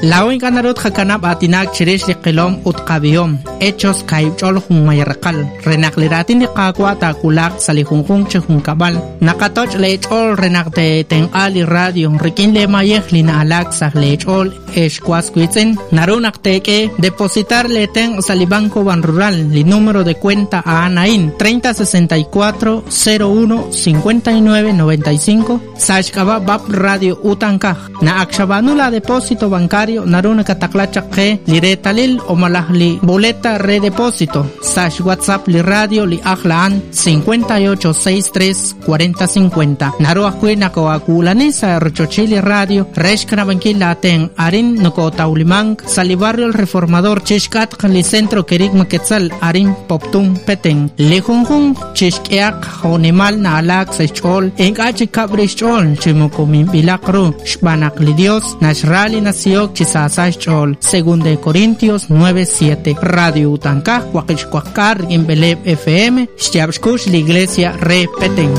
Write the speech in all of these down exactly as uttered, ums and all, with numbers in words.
Lawin kanarot hakanap atinak chirish li qilom utqabiyom. Hechos kaychol hun mayarqal. Renakliratin li qaqwa takulak salihunjun chihun kabal. Nakatoch lechol renakte tenqali radio. Rikin le mayeh lina alak sah lechol eshkwaskwitsen. Narunak teke depositar le ten salibanco ban rural. Li número de cuenta a Anain treinta sesenta y cuatro cero uno cincuenta y nueve noventa y cinco. Sashkaba bab radio utankaj. Na akshabanula depósito bancario naruna kataklacha que liretalil o malahli boleta redepósito. Sash WhatsApp li radio li ahlaan cincuenta y ocho sesenta y tres cuarenta cincuenta. Narua kuina ko akulanisa rochochili radio reshkana bankila ten arin noko taulimang salibarrio el reformador chishkat li centro kerik maketzal arin poptum peten lejunjun chishkiak honimal na alak sechol en achi kabrishol chimukumim bilakru shbanak li dios nashrali nasiok chisasach chol según de Corintios nueve siete. Radio Utankaj Huaquichcuacar en Beleb F M Shtiabshkush la iglesia repeten.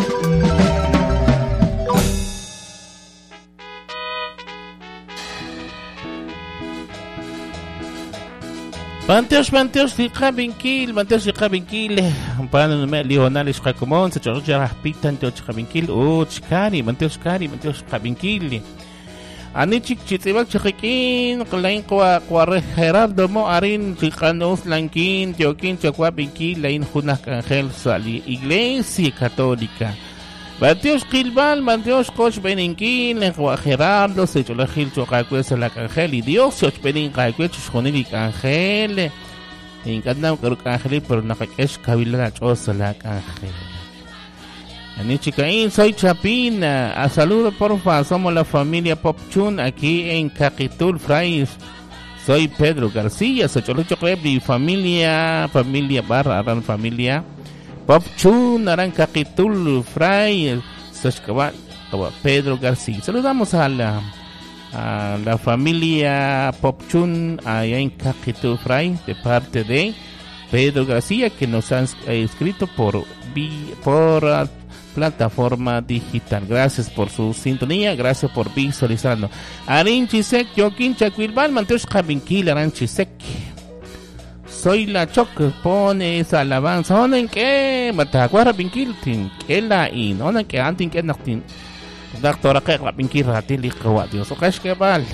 Panteos, panteos, fica binquil, panteos, fica binquil, para no me lionales jacomón, se chorro ya raspitan, teo chica binquil, oh, chicari, panteos cari, panteos fica binquil. Anichik chitibak chiquikin, clain kwa kwa Gerardo mo arin chicanos lankin, teokin chakwa binquil, lain junak angel sali, iglesia católica. Panteos kilbal, panteos coch beninkin, lengua Gerardo, se chola gil chocacuesa la cangel, y Dios se benin cacuech chonilik angel. Encantado que angel, pero no es cabila chosa la cangel. Anichicaín, soy Chapina. A saludo porfa, somos la familia Popchun aquí en Caquitul Frais. Soy Pedro García, soy Cholo Chocrebri, familia, familia barra, aran familia Popchun, aran Caquitul Frais. Soy Pedro García. Saludamos a la, a la familia Popchun allá en Caquitul Frais de parte de Pedro García que nos han escrito por, por plataforma digital. Gracias por su sintonía, gracias por visualizarlo. Arin Chisek, Joaquín Chacuilbal, Manteos Cabinquil, Aran Chisek. Soy la Choc, pone esa alabanza. ¿Dónde en qué? Mataguara Binquil, tin, que la in, ¿dónde en qué? Antin que nactin. Doctora que la Binquil ratil y Dios, o cash que val.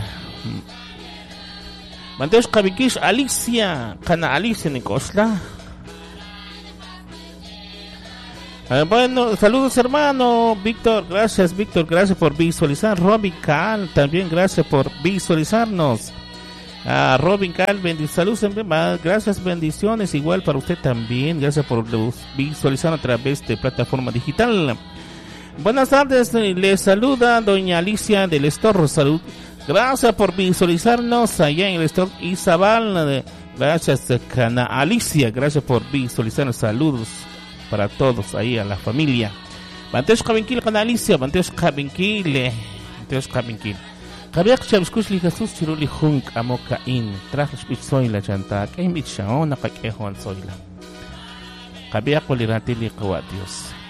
Manteos Cabinquil, Alicia, Cana Alicia Nicosla. Eh, bueno, saludos hermano Víctor, gracias Víctor, gracias por visualizar. Robin Cal, también gracias por visualizarnos. A uh, Robin Cal, bendiciones, saludos, gracias, bendiciones, igual para usted también, gracias por visualizar a través de plataforma digital. Buenas tardes, les saluda doña Alicia del Estorro, salud, gracias por visualizarnos allá en el Estorro Izabal, gracias Cana Alicia, gracias por visualizarnos, saludos para todos ahí a la familia. Manteos Cabinquil con Alicia, Manteos Cabinquil, Manteos Cabinquil. Kabiak Chabskush li Jesús Chiruli Hunk Amokain, Trajes Pitsoy la Chanta, Kaim Itchaon, Nakakehon Soyla. Kabiak Waliratili Kawatios.